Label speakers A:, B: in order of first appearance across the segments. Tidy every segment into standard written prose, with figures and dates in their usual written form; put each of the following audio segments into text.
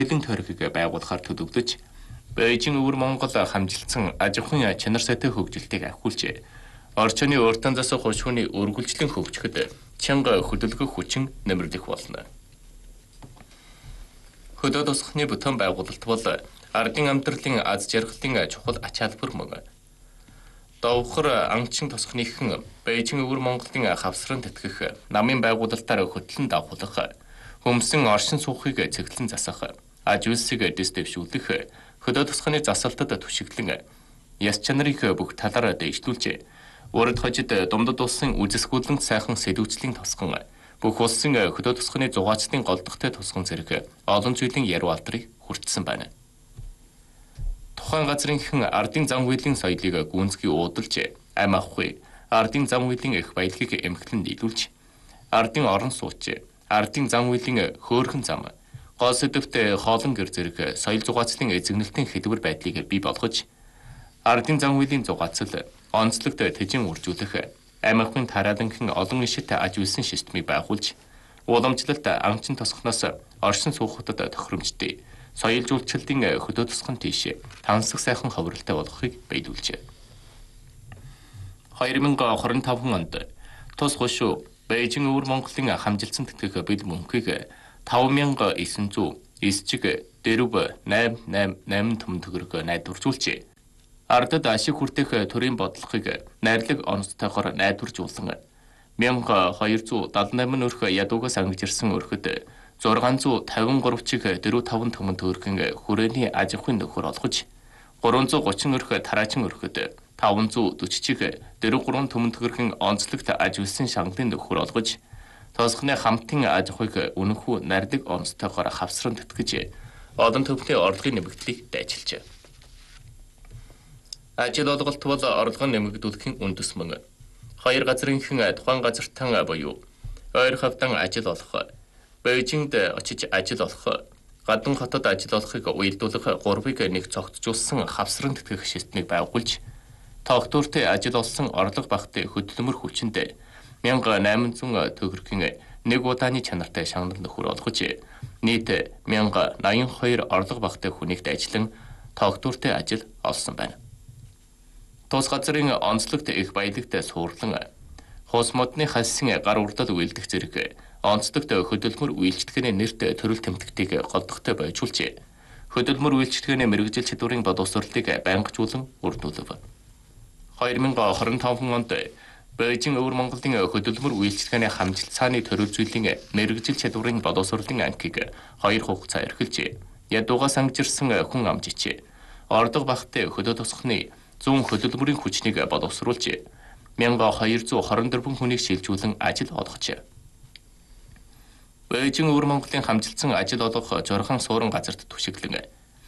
A: Хэлэн тойргийг байгуулахаар төлөвлөж, Бээжин өвөр Монгол хамжилсан аж ахуйн чанар сайтай хөгжилтийг ахиулж, орчны уртан засаг хушууны үргэлжлэн хөгжихэд чанга хөдөлгөх хүчин нэмэгдэх болно. Хөдөө тосгоны бүтээн байгуулалт бол ардын амьдралын аз жаргалын чухал ач холбогдол мөн. Довхор анчин тосгоныхан Бээжин өвөр Монголын хавсран тэтгэх намын байгуулалтаар хөтлөн давхуулах, хөмсөн оршин суухыг цэглэн засах, аж үйлсийг дэвшүүлэх, хөдөө тосгоны засалтад түшиглэн яс чанарыг бүх талаар дэвшлүүлж, урд хожид думдад улсын үзэсгүүлэн сайхан сэдвүүцлийн тосгон, бүх улсын хөдөө тосгоны зугаацлын голдохтой тосгон зэрэг олон зүйлийн яруу алдрыг хүртсэн байна. Тухайн газрынхан ардын зам хуулийн соёлыг гүнзгий уудалж, амь авахгүй ардын зам хуулийн их баялагийг эмхлэн нийлүүлж, ардын орон сууч, ардын зам хуулийн хөөрхөн зам, гол сэдвтэ хоолон гэр зэрэг соёл зугаацлын эзэгнэлтийн хэлбэр байдлыг бий болгож, ардын зам хуулийн зугаацал онцлогт тэжин үржүүлэх, амь авахын тарааланхан олон ишит аж үйлсэн системийг байгуулж, уламжлалт анчин тосгоноос оршин суухадад тохиромжтой соёл жуулчлалын хөдөө тосгон тийш тансаг сайхан ховролтой болгохыг биелүүлжээ. 2025 онд тус хошуу Бээжин өвөр Монголын хамжилсан тэтгэх бэл мөнхийг 5900 дэрв 888 төм төгрөг найдваржуулжээ. Ардад ашиг хүртэх төрийн бодлогыг найрлаг онцтойгоор найдваржуулсан 1278 өрх ядуугаас ангижирсан өрхөд 653 чиг 45 төмөн төгрөгийн хүрээний аж ахуйн нөхөр олгож, 330 өрх тараачин өрхөд 540 чиг 43 төмөн төгрөгийн онцлогт аж үйлсэн шангалын нөхөр олгож, тосгоны хамтын аж ахуйг үнэнхүү найрлаг онцтойгоор хавсран тэтгэж, олон төвлийн орлогын нэмэгдлийг дайчилжээ. Ажил олголт бол орлогын нэмэгдүүлэхийн үндэс мөн. Хоёр газрынхан тухайн газартан буюу ойр хавьдан ажил олох, Бээжинд очиж ажил олох, гадна хотод ажил олохыг уялдуулах гурвыг нэг цогцжуулсан хавсран тэтгэх системийг байгуулж, тогтвортой ажил олсон орлого багтын хөдөлмөр хүчинд 1800 төгрөгийн нэг удааны чанартай шагнал нөхөр олгож, нийт 1082 орлого багтын хүнийг дайчлан тогтвортой ажил олсон байна. Тус газрын онцлогт их баялагт суурлан, хус модны хассан гар урдал үйлдэх зэрэг онцлогт хөдөлмөр үйлчлэгээний нэрт төрөл тэмдэгтийг голдохтой байжуулж, хөдөлмөр үйлчлэгээний мэрэгжил чадварын боловсролыг байнгачуулан үрдүүлв. 2025 онд Бээжин өвөр Монголын хөдөлмөр үйлчлэгээний хамжилтсааны төрөл зүйлийн мэрэгжил чадварын боловсролын анхийг 2 хугацаа эрхэлж, ядуугаас ангижирсан хүн амжиж, орлого багтын хөдөө тосгоны 100 хөдөлмөрийн хүчнийг боловсруулж, 1224 хүнийг шилжүүлэн ажил олгожээ. Бээжин өвөр Монголын хамжилсан ажил олгох журхан суурин газарт түшиглэн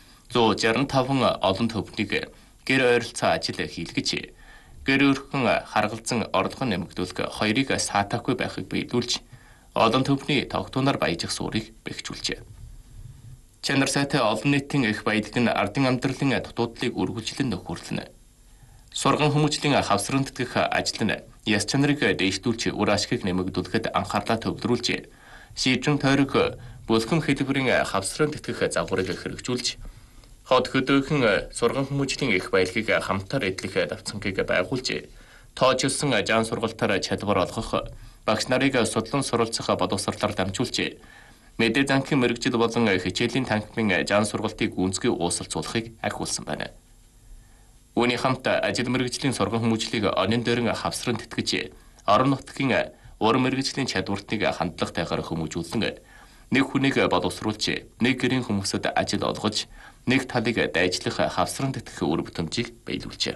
A: 165 олон төвнийг гэр ойролцоо ажил хийлгэж, гэр өрхөн харгалзан орлого нэмэгдүүлэх хоёрыг саатаагүй байхыг биелүүлж, олон төвний тогтуунаар баяжих суурийг бэхжүүлжээ. Чанар сайтай олон нийтийн их баялаг нь ардын амьдралын дутуудлыг үргэлжлэн нөхөрлөнө. Сурган хүмүүжлийн хавсран тэтгэх ажил нь яс чанарыг дэвшлүүлж, үр ашгийг нэмэгдүүлэхэд анхаарлаа төвлөрүүлж, шийдвэрийн тойрог бүлгэн хэлбэрийн хавсран тэтгэх загварыг хэрэгжүүлж, хот хөдөөхэн сурган хүмүүжлийн их баялагийг хамтаар эдлэх давцангийг байгуулж, тоочилсан жаан сургалтаар чадвар олгох, багш нарыг судлан суралцах боловсролоор дамжуулж, мэдээ занхын мэрэгжил болон хичээлийн танхимын жаан сургалтыг гүнзгий уусалцуулахыг ахиулсан байна. Үүний хамт ажил мэрэгжлийн сурган хүмүүжлийг онин дээрэн хавсран тэтгэж, орон нутгийн ур мэрэгжлийн чадвартыг хандлагатайгаар хүмүүжүүлэн, нэг хүнийг боловсруулж, нэг гэрийн хүмүүсэд ажил олгож, нэг талыг дайжлах хавсран тэтгэх үр бүтэмжийг биелүүлжээ.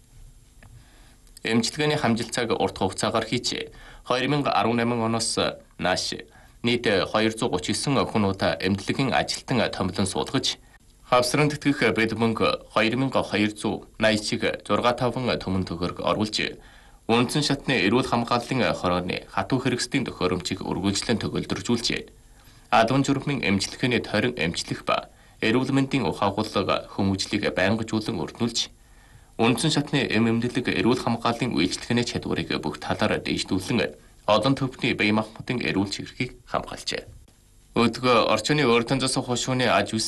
A: Эмчилгээний хамжилтцааг урт хугацаагаар хийж, 2018 оноос нааш нийт 239 хүн удаа эмнэлгийн ажилтан томилон суулгаж, хавсран тэтгэх бэл мөнгө 2280 чиг 65 төмөн төгрөг оруулж, үндсэн шатны эрүүл хамгааллын хорооны хатуу хэрэгслийн төхөөрөмжийг үргэлжлэн төгөлдржүүлжээ. Адван журмын эмчилгээний тойрон эмчлэх ба эрүүл мэндийн ухаагуулга хүмүүжлийг байнгажуулан өрнүүлж, үндсэн шатны эмнэлэг эрүүл хамгааллын үйлчлэгээний чадварыг бүх талаар дэвшлүүлэн олон төвхний бие махбодын эрүүл чиглэлийг хамгаалжээ. Өдгөө орчууны өөр төнцөөс хошууны аж